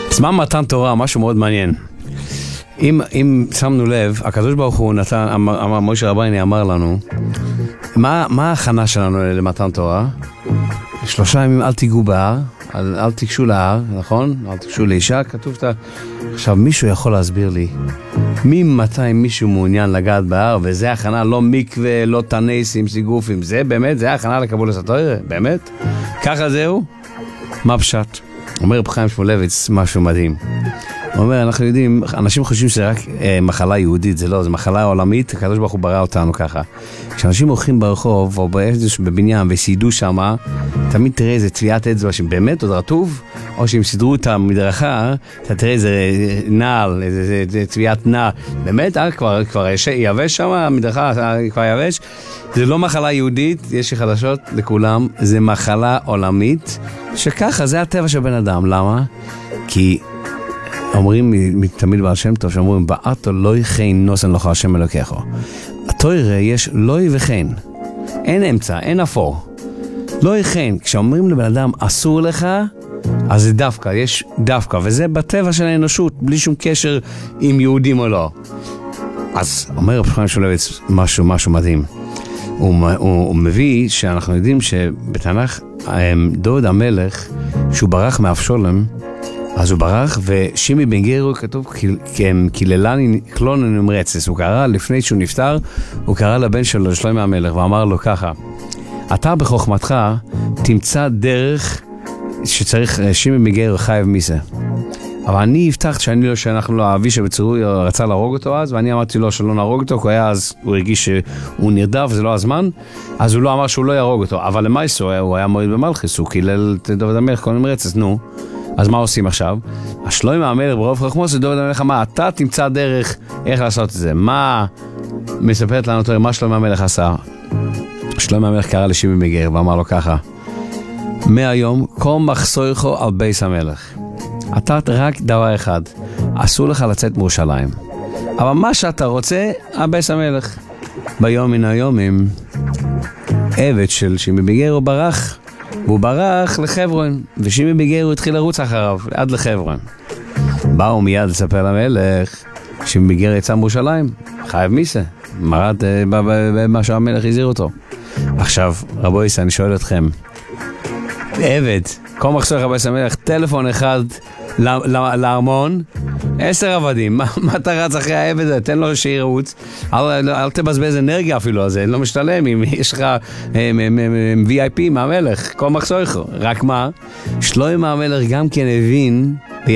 זמן מתן תורה, משהו מאוד מעניין. אם שמנו לב, הקדוש ברוך הוא נתן, משה רבייני אמר לנו, מה ההכנה שלנו למתן תורה? 3 ימים אל תיגעו בהר, אל תיגשו להר, נכון? אל תיגשו לאישה, כתוב עכשיו מישהו יכול להסביר לי, ממתי מישהו מעוניין לגעת בהר, וזה הכנה, לא מקווה, לא תנסים, סיגופים, זה באמת, זה הכנה לקבולת התורה, באמת? ככה זהו? מה פשט? אומר רב חיים שמואלביץ משהו מדהים. הוא אומר, אנחנו יודעים, אנשים חושבים שזה רק מחלה יהודית, זה לא, זה מחלה עולמית, הקדוש ברוך הוא ברא אותנו ככה. כשאנשים הולכים ברחוב או בבניין וסיידו שמה, תמיד תראה איזה צביעת אצבע שבאמת עוד רטוב, או שהם סידרו את המדרכה, אתה תראה איזה נעל, איזה צביעת נעל. באמת, כבר יבש שם, המדרכה כבר יבש. זה לא מחלה יהודית, יש לי חדשות לכולם, זה מחלה עולמית, שככה, זה הטבע של בן אדם. למה? כי אומרים תמיד בעל שם טוב, שאומרים, בעתו לא יכין נוסן לך השם אלוקיך. התורה יש לא וכן. אין אמצע, אין אפור. לא יכין. כשאומרים לבן אדם, אסור לך, אז זה דווקא, יש דווקא, וזה בטבע של האנושות, בלי שום קשר עם יהודים או לא. אז אומר רב חיים שמואלביץ משהו מדהים. הוא מביא שאנחנו יודעים שבתנ"ך דוד המלך, שהוא ברח מאבשלום, אז הוא ברח, ושימי בן גר כתוב קיללני קלון נמרצס. הוא קרא, לפני שהוא נפטר, הוא קרא לבן שלו, שלמה המלך, ואמר לו ככה, אתה בחוכמתך תמצא דרך שצריך, שימי בן גר חייב מיסה. אבל אני הבטחת שאנחנו לא, אבישע בצירוי רצה להרוג אותו אז, ואני אמרתי לו שלא נהרוג אותו, כי היה אז, הוא הרגיש שהוא נרדף, זה לא הזמן, אז הוא לא אמר שהוא לא יהרוג אותו. אבל למה הוא היה מועיד במלכיס, הוא קילל את דוד המלך, קלון נמרצס, נו. אז מה עושים עכשיו? שלמה המלך ברוב חכמו, זה דוד המלך אמר, אתה תמצא דרך איך לעשות את זה. מה מספרת לנו תורה, מה שלמה המלך עשה? שלמה המלך קרא לשימי בן גר ואמר לו ככה, מהיום, כל מחסורך על בית המלך. אתה רק דבר אחד, אסור לך לצאת מירושלים. אבל מה שאתה רוצה, הבית המלך. ביום מן היומים, עבד של שימי בן גר הוא ברח, והוא ברח לחברון, ושימי בן גר הוא התחיל לרוץ אחריו, עד לחברון. באו מיד לספר למלך, שימי בן גר יצא מירושלים, חייב מיסה, מרד במה שהמלך הזהיר אותו. עכשיו, רבו יסע, אני שואל אתכם, עבד, כל מחסור לך בית המלך, טלפון אחד לארמון, 10 עבדים, מה אתה רץ אחרי העבד הזה? תן לו שירוץ, אל תבזבז אנרגיה אפילו על זה, לא משתלם, אם יש לך VIP מהמלך, כל מחסור לך, רק מה? שלמה המלך גם כן הבין,